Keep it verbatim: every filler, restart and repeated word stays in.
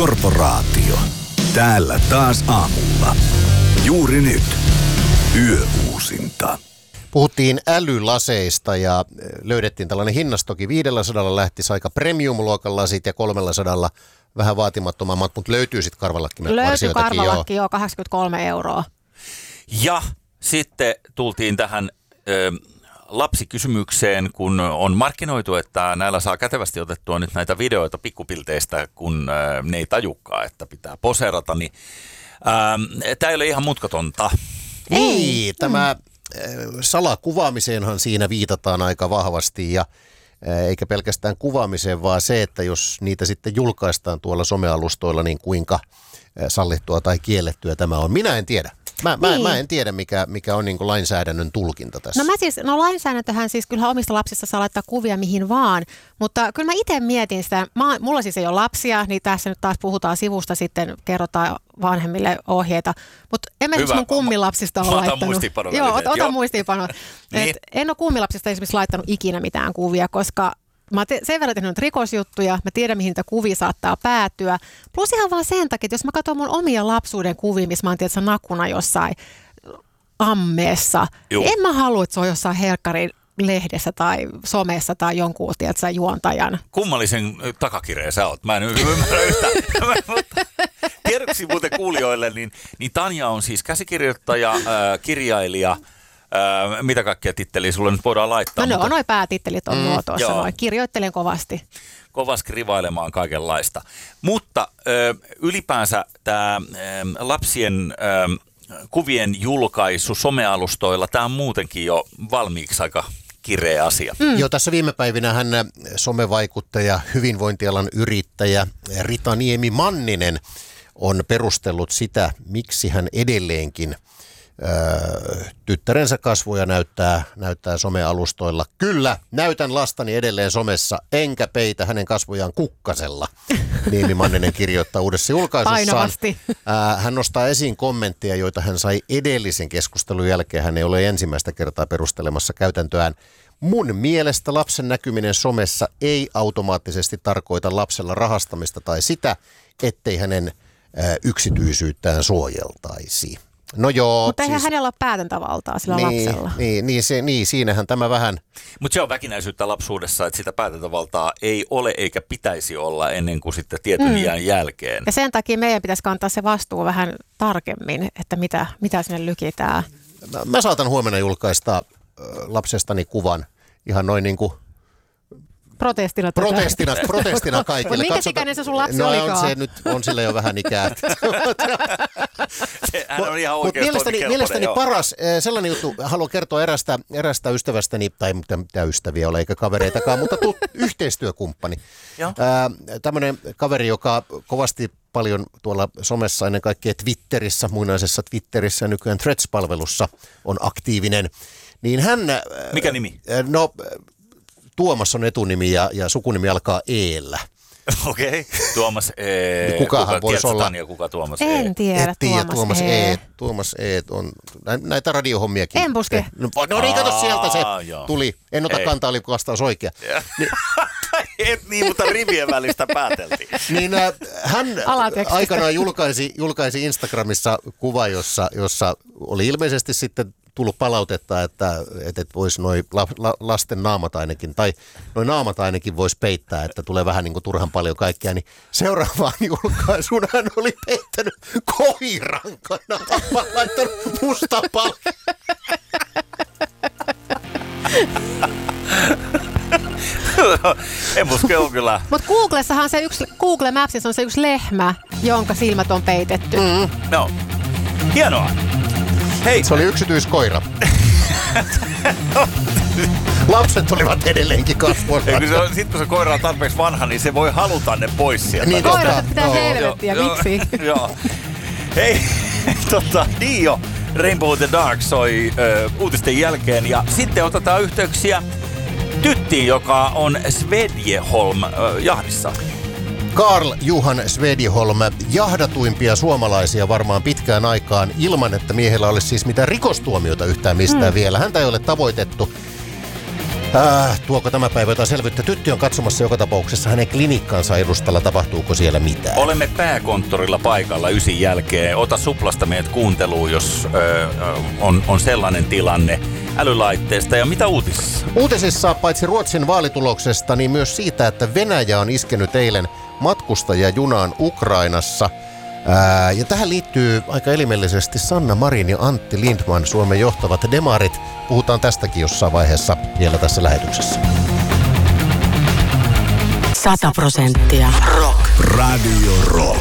Korporaatio. Täällä taas aamulla. Juuri nyt. Yöuusinta. Puhuttiin älylaseista ja löydettiin tällainen hinnastoki. viidelläsadalla lähtisi aika premium-luokan lasit ja kolmellasadalla vähän vaatimattomammat, mutta löytyy sitten karvalakki. Löytyy karvalakki, joo, kahdeksankymmentäkolme euroa. Ja sitten tultiin tähän ö, lapsikysymykseen, kun on markkinoitu, että näillä saa kätevästi otettua nyt näitä videoita pikkupilteistä, kun ö, ne ei tajukaan, että pitää poseerata, niin tämä ei ole ihan mutkatonta. Niin, tämä salakuvaamiseenhan siinä viitataan aika vahvasti ja eikä pelkästään kuvaamiseen, vaan se, että jos niitä sitten julkaistaan tuolla somealustoilla, niin kuinka sallittua tai kiellettyä tämä on. Minä en tiedä. Mä, niin. mä, mä en tiedä, mikä, mikä on niin kuin lainsäädännön tulkinta tässä. No mä siis, no lainsäädäntöhän siis kyllä omista lapsista saa laittaa kuvia mihin vaan, mutta kyllä mä itse mietin sitä, mä, mulla siis ei ole lapsia, niin tässä nyt taas puhutaan sivusta, sitten kerrotaan vanhemmille ohjeita, mutta en mä esimerkiksi mun kummilapsista ole laittanut. Otan muistiinpano. Joo, ot, ota muistiinpano. niin. En ole kummilapsista esimerkiksi laittanut ikinä mitään kuvia, koska mä oon te- sen verran tehnyt rikosjuttuja, mä tiedän mihin niitä kuvia saattaa päätyä. Plus ihan vaan sen takia, että jos mä katson mun omia lapsuuden kuvia, missä mä oon tietysti nakuna jossain ammeessa, niin en mä halua, että se on jossain helkkarin lehdessä tai somessa tai jonkun tietysti juontajan. Kummallisen takakireen sä oot. Mä en ymmärrä yhtään. Tiedoksi muuten kuulijoille, niin, niin Tanja on siis käsikirjoittaja, äh, kirjailija. Öö, mitä kaikkia titteliä sulle nyt voidaan laittaa? No ne mutta... on noi päätittelit on mm, nuo tuossa noin. Kirjoittelen kovasti. Kovasti rivailemaan kaikenlaista. Mutta ö, ylipäänsä tämä lapsien ö, kuvien julkaisu somealustoilla, tämä on muutenkin jo valmiiksi aika kireä asia. Mm. Joo, tässä viime päivinä hän somevaikuttaja, hyvinvointialan yrittäjä Rita Niemi-Manninen on perustellut sitä, miksi hän edelleenkin Öö, tyttärensä kasvoja näyttää, näyttää somealustoilla. Kyllä, näytän lastani edelleen somessa, enkä peitä hänen kasvojaan kukkasella. Niemi-Manninen kirjoittaa uudessa julkaisussaan. Painavasti. Ää, hän nostaa esiin kommentteja, joita hän sai edellisen keskustelun jälkeen. Hän ei ole ensimmäistä kertaa perustelemassa käytäntöään. Mun mielestä lapsen näkyminen somessa ei automaattisesti tarkoita lapsella rahastamista tai sitä, ettei hänen ää, yksityisyyttään suojeltaisi. No joo. Mutta eihän siis, hänellä ole päätäntävaltaa sillä niin, lapsella. Niin, niin, se, niin, siinähän tämä vähän. Mutta se on väkinäisyyttä lapsuudessa, että sitä päätäntävaltaa ei ole eikä pitäisi olla ennen kuin sitten tietyn mm. iän jälkeen. Ja sen takia meidän pitäisi kantaa se vastuu vähän tarkemmin, että mitä, mitä sinne lykitään. Mä, mä saatan huomenna julkaista äh, lapsestani kuvan ihan noin niin kuin Protestina. Protestina, protestina kaikille. Minkä ikäinen se sun lapsi no, olikaan? On se nyt, on sille jo vähän ikää. se, hän on ihan oikein mielestäni, mielestäni paras, sellainen juttu, haluan kertoa erästä, erästä ystävästäni, tai mitä, mitä ystäviä ole, eikä kavereitakaan, mutta tu, yhteistyökumppani. Tämmöinen kaveri, joka kovasti paljon tuolla somessa, ennen kaikkea Twitterissä, muinaisessa Twitterissä, nykyään Threads-palvelussa on aktiivinen. Niin hän... Mikä nimi? No... Tuomas on etunimi ja, ja sukunimi alkaa E-llä. Okei. Okay. Tuomas E. Niin kukahan kuka, voisi olla? Tanja, kuka Tuomas en E? En tiedä. Et tiedä, Tuomas, Tuomas E. E. Tuomas E. on näitä radiohommiakin. En puske. No, no niin, kato sieltä se joo. tuli. En ota Ei. kantaa, oli vastaus oikea. Niin, et niin, mutta rivien välistä pääteltiin. Niin äh, hän aikanaan julkaisi, julkaisi Instagramissa kuva, jossa, jossa oli ilmeisesti sitten tullut palautetta, että, että voisi noi la, la, lasten naamat ainakin, tai noi naamat ainakin voisi peittää, että tulee vähän niin kuin turhan paljon kaikkea, niin seuraavaan julkaisuun hän oli peittänyt koiran kanavaan, laittanut musta paljon. En muske on kyllä. Mutta Googlessahan se yksi, Google Mapsissa on se yksi lehmä, jonka silmät on peitetty. Mm. No, hienoa. Hei. Se oli yksityiskoira. Lapset olivat edelleenkin kasvoilla. Sitten kun se koira on tarpeeksi vanha, niin se voi haluta ne pois sieltä. Niin, koirat pitää no, helvettiä, jo, miksi? Jo, joo. Hei, tota, Dio, Rainbow the Dark soi ö, uutisten jälkeen. Ja sitten otetaan yhteyksiä tyttiin, joka on Svedjeholm ö, jahdissa. Carl Johan Svedjeholm, jahdatuimpia suomalaisia varmaan pitkään aikaan, ilman että miehellä olisi siis mitään rikostuomiota yhtään mistään mm. vielä. Häntä ei ole tavoitettu. Äh, tuoko tämä päivä jotain selvyyttä? Tyttö on katsomassa joka tapauksessa hänen klinikkansa edustalla. Tapahtuuko siellä mitään? Olemme pääkonttorilla paikalla ysin jälkeen. Ota Suplasta meidät kuunteluun, jos ö, on, on sellainen tilanne älylaitteesta. Ja mitä uutisissa? Uutisissa paitsi Ruotsin vaalituloksesta, niin myös siitä, että Venäjä on iskenyt eilen matkustajajunaan Ukrainassa. Ää, ja tähän liittyy aika elimellisesti Sanna Marin ja Antti Lindman, Suomen johtavat demarit. Puhutaan tästäkin jossain vaiheessa vielä tässä lähetyksessä. Sata prosenttia rock. Radio Rock.